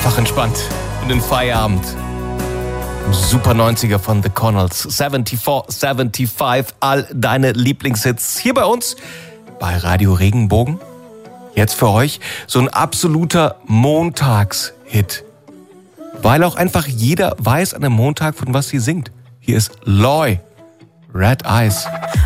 Einfach entspannt in den Feierabend. Super 90er von The Connells, 74, 75, all deine Lieblingshits hier bei uns bei Radio Regenbogen. Jetzt für euch so ein absoluter Montagshit. Weil auch einfach jeder weiß an einem Montag, von was sie singt. Hier ist Loy, Red Eyes.